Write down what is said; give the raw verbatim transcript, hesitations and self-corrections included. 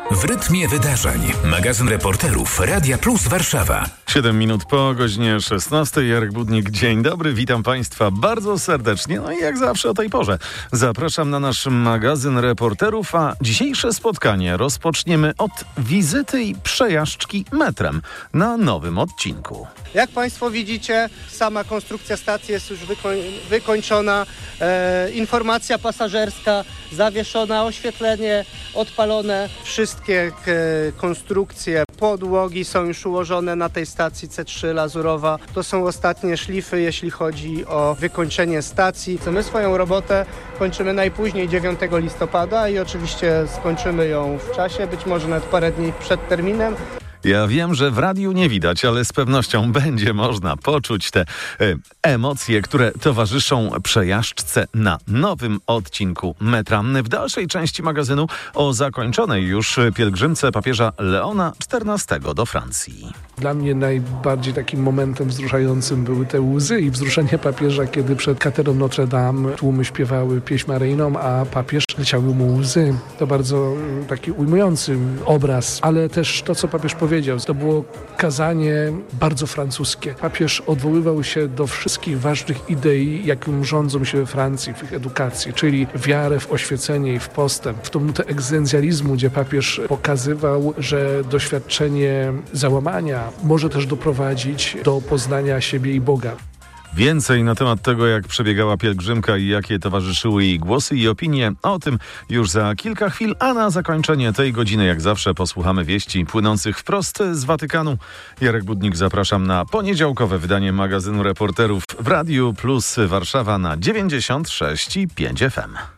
W rytmie wydarzeń. Magazyn reporterów Radia Plus Warszawa. siedem minut po godzinie szesnastej. Jarek Budnik, dzień dobry. Witam Państwa bardzo serdecznie. No i jak zawsze o tej porze zapraszam na nasz magazyn reporterów, a dzisiejsze spotkanie rozpoczniemy od wizyty i przejażdżki metrem na nowym odcinku. Jak Państwo widzicie, sama konstrukcja stacji jest już wykoń- wykończona. E, informacja pasażerska zawieszona, oświetlenie odpalone. Wszystkie e, konstrukcje, podłogi są już ułożone na tej stacji C trzy Lazurowa. To są ostatnie szlify, jeśli chodzi o wykończenie stacji. My swoją robotę kończymy najpóźniej dziewiątego listopada i oczywiście skończymy ją w czasie, być może nawet parę dni przed terminem. Ja wiem, że w radiu nie widać, ale z pewnością będzie można poczuć te e, emocje, które towarzyszą przejażdżce na nowym odcinku metra. W dalszej części magazynu o zakończonej już pielgrzymce papieża Leona czternastego do Francji. Dla mnie najbardziej takim momentem wzruszającym były te łzy i wzruszenie papieża, kiedy przed katedrą Notre Dame tłumy śpiewały pieśń maryjną, a papież leciały mu łzy. To bardzo taki ujmujący obraz, ale też to, co papież powiedział, to było kazanie bardzo francuskie. Papież odwoływał się do wszystkich ważnych idei, jakim rządzą się we Francji w ich edukacji, czyli wiarę w oświecenie i w postęp, w tą nutę egzystencjalizmu, gdzie papież pokazywał, że doświadczenie załamania może też doprowadzić do poznania siebie i Boga. Więcej na temat tego, jak przebiegała pielgrzymka i jakie towarzyszyły jej głosy i opinie, o tym już za kilka chwil, a na zakończenie tej godziny, jak zawsze, posłuchamy wieści płynących wprost z Watykanu. Jarek Budnik, zapraszam na poniedziałkowe wydanie magazynu reporterów w Radiu Plus Warszawa na dziewięćdziesiąt sześć i pięć F M.